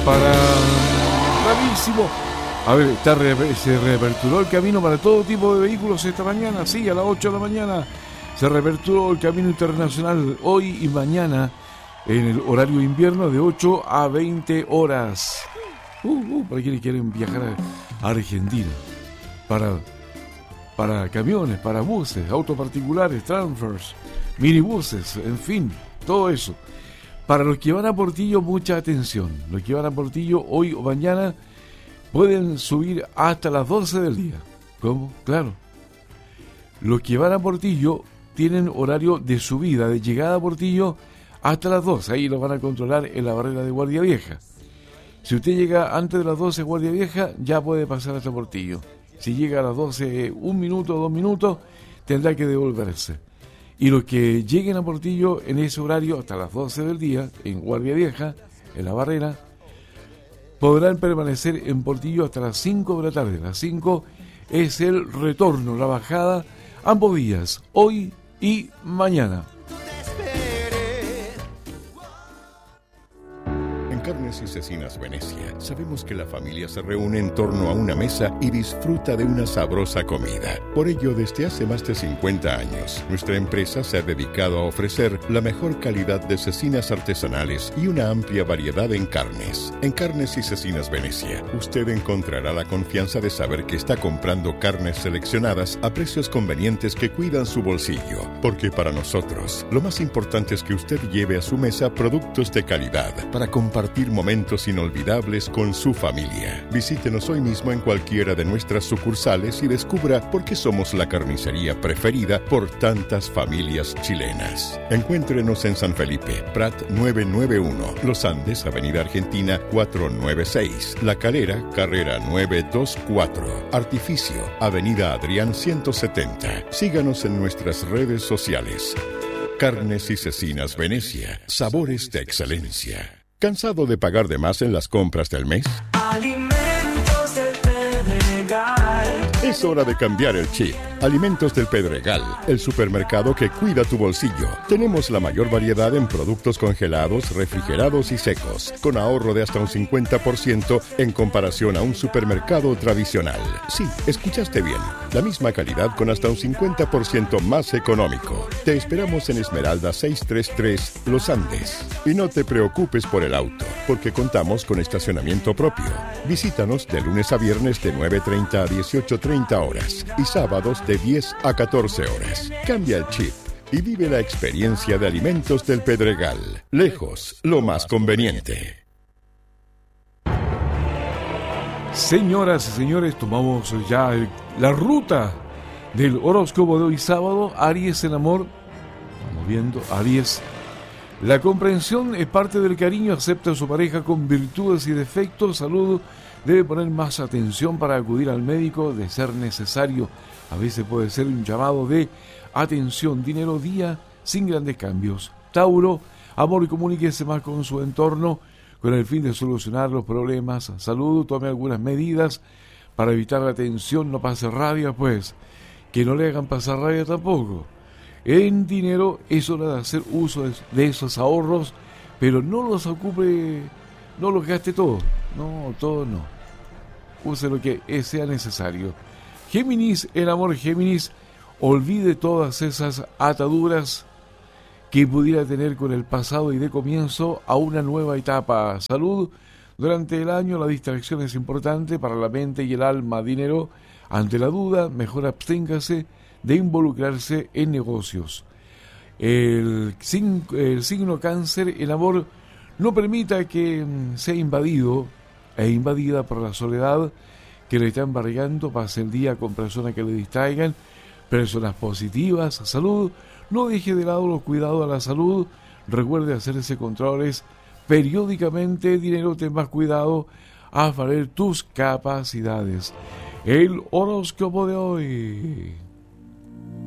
para... Bravísimo. A ver, se reaperturó el camino para todo tipo de vehículos esta mañana. Sí, a las 8 de la mañana se reaperturó el camino internacional hoy y mañana en el horario invierno de 8 a 20 horas. Para quienes quieren viajar a Argentina. Para camiones, para buses, autos particulares, transfers, minibuses, en fin, todo eso. Para los que van a Portillo, mucha atención. Los que van a Portillo hoy o mañana pueden subir hasta las 12 del día. ¿Cómo? Claro. Los que van a Portillo tienen horario de subida, de llegada a Portillo hasta las 12. Ahí lo van a controlar en la barrera de Guardia Vieja. Si usted llega antes de las 12 Guardia Vieja, ya puede pasar hasta Portillo. Si llega a las 12, 1 minuto, 2 minutos, tendrá que devolverse. Y los que lleguen a Portillo en ese horario hasta las 12 del día, en Guardia Vieja, en la barrera, podrán permanecer en Portillo hasta las 5 de la tarde. Las 5 es el retorno, la bajada, ambos días, hoy y mañana. Carnes y Cecinas Venecia, sabemos que la familia se reúne en torno a una mesa y disfruta de una sabrosa comida. Por ello, desde hace más de 50 años, nuestra empresa se ha dedicado a ofrecer la mejor calidad de cecinas artesanales y una amplia variedad en carnes. En Carnes y Cecinas Venecia, usted encontrará la confianza de saber que está comprando carnes seleccionadas a precios convenientes que cuidan su bolsillo. Porque para nosotros, lo más importante es que usted lleve a su mesa productos de calidad para compartir momentos inolvidables con su familia. Visítenos hoy mismo en cualquiera de nuestras sucursales y descubra por qué somos la carnicería preferida por tantas familias chilenas. Encuéntrenos en San Felipe, Prat 991, Los Andes, Avenida Argentina 496, La Calera, Carrera 924, Artificio, Avenida Adrián 170. Síganos en nuestras redes sociales. Carnes y Cecinas Venecia, sabores de excelencia. ¿Cansado de pagar de más en las compras del mes? Alimentos del Pedregal. Es hora de cambiar el chip. Alimentos del Pedregal, el supermercado que cuida tu bolsillo. Tenemos la mayor variedad en productos congelados, refrigerados y secos, con ahorro de hasta un 50% en comparación a un supermercado tradicional. Sí, escuchaste bien. La misma calidad con hasta un 50% más económico. Te esperamos en Esmeralda 633, Los Andes. Y no te preocupes por el auto, porque contamos con estacionamiento propio. Visítanos de lunes a viernes de 9:30 a 18:30 horas y sábados de 10 a 14 horas. Cambia el chip y vive la experiencia de Alimentos del Pedregal. Lejos, lo más conveniente. Señoras y señores, tomamos ya la ruta del horóscopo de hoy sábado. Aries en amor. Estamos viendo Aries. La comprensión es parte del cariño. Acepta a su pareja con virtudes y defectos. Salud. Debe poner más atención para acudir al médico de ser necesario. A veces puede ser un llamado de atención. Dinero, día sin grandes cambios. Tauro, amor, y comuníquese más con su entorno con el fin de solucionar los problemas. Salud, tome algunas medidas para evitar la tensión. No pase rabia, pues. Que no le hagan pasar rabia tampoco. En dinero es hora de hacer uso de esos ahorros, pero no los ocupe, no los gaste todo. No, todo no. Use lo que sea necesario. Géminis, el amor, Géminis, olvide todas esas ataduras que pudiera tener con el pasado y dé comienzo a una nueva etapa. Salud, durante el año la distracción es importante para la mente y el alma. Dinero, ante la duda, mejor absténgase de involucrarse en negocios. El signo Cáncer, el amor, no permita que sea invadido e invadida por la soledad que le está embargando. Pase el día con personas que le distraigan, personas positivas. Salud, no deje de lado los cuidados a la salud. Recuerde hacerse controles periódicamente. Dinero, ten más cuidado a valer tus capacidades. El horóscopo de hoy.